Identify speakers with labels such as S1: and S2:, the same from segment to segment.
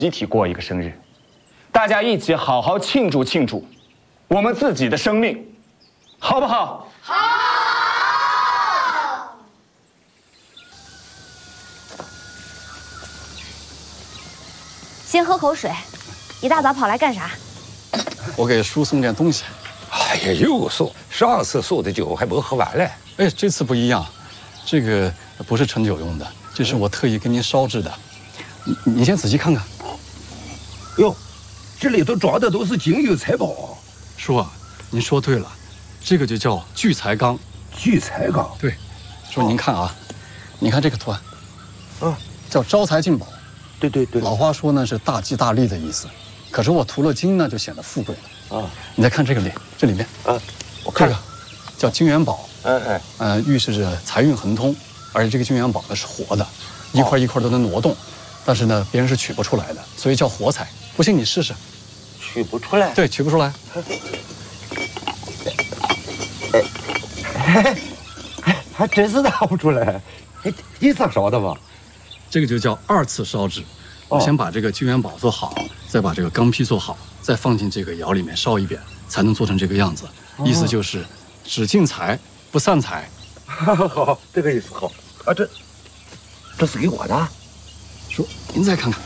S1: 集体过一个生日，大家一起好好庆祝庆祝我们自己的生命，好不好？好。
S2: 先喝口水，一大早跑来干啥？
S3: 我给叔送点东西。
S4: 哎呀，又送！上次送的酒还没喝完嘞。
S3: 哎，这次不一样，这个不是陈酒用的，这是我特意给您烧制的。你先仔细看看。
S4: 哟，这里头装的都是金银财宝。
S3: 叔啊，您说对了，这个就叫聚财缸。
S4: 聚财缸。
S3: 对，叔您看啊，你看这个图案，叫招财进宝。
S4: 对对对。
S3: 老话说呢是大吉大利的意思，可是我涂了金呢就显得富贵了啊。你再看这个这里面我看这个叫金元宝，预示着财运亨通，而且这个金元宝呢是活的，一块一块都能挪动，但是呢别人是取不出来的，所以叫活财。不信你试试。
S4: 取不出来？
S3: 对，取不出来。
S4: 还真是拿不出来。你咋烧的吧？
S3: 这个就叫二次烧制。我先把这个金元宝做好，再把这个钢坯做好，再放进这个窑里面烧一遍，才能做成这个样子。意思就是只进财不散财。
S4: 好，这个意思好。啊，这是给我的。
S3: 叔，您再看看。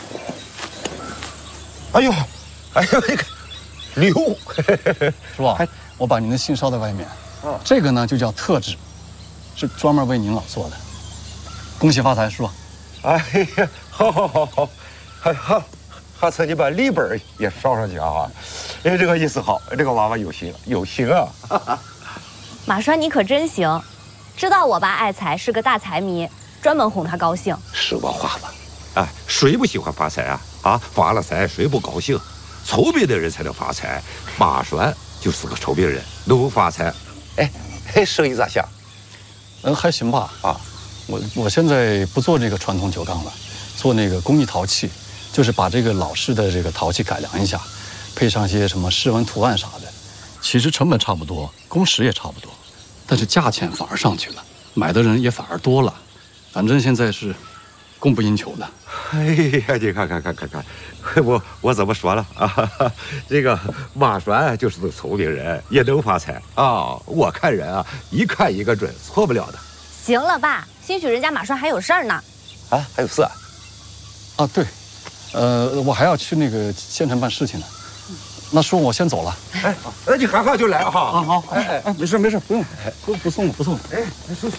S4: 哎呦，那个牛。
S3: 叔啊，我把您的信烧在外面。这个呢就叫特制，是专门为您老做的。恭喜发财，叔。
S4: 哎呀，好，还趁你把里边也烧上去啊！哎，这个意思好，这个娃娃有心啊！
S2: 马栓，你可真行，知道我爸爱财是个大财迷，专门哄他高兴。
S4: 是我话吧？哎，谁不喜欢发财啊？发了财谁不高兴？聪明的人才能发财。马栓就是个聪明人，能发财。哎，生意咋样？
S3: 还行吧。我现在不做这个传统酒缸了，做那个工艺陶器，就是把这个老式的这个陶器改良一下，配上些什么诗文图案啥的。其实成本差不多，工时也差不多，但是价钱反而上去了，买的人也反而多了。反正现在是供不应求的。
S4: 哎呀，你看，我怎么说了啊？这个马栓就是个聪明人，也能发财啊！我看人啊，一看一个准，错不了的。
S2: 行了，爸，兴许人家马栓还有事儿呢。
S4: 还有事啊？
S3: 对，我还要去那个县城办事情呢。那叔，我先走了。
S4: 那你喊就来哈。
S3: 好。没事，不用，不送了。
S4: 送。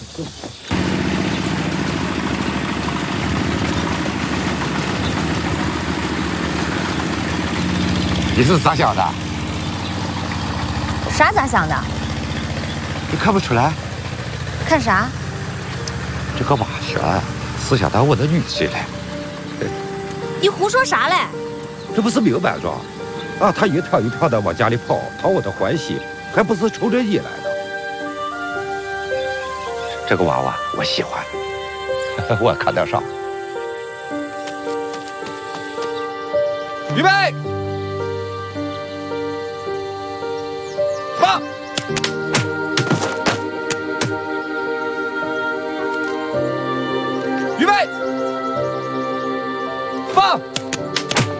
S4: 你是咋想的？
S2: 啥咋想的？
S4: 你看不出来？
S2: 看啥？
S4: 这个马栓是想当我的女婿嘞。
S2: 你胡说啥嘞？
S4: 这不是明摆着啊？他一趟一趟的往家里跑，讨我的欢喜，还不是冲着你来的。这个娃娃我喜欢，我看得上。预备。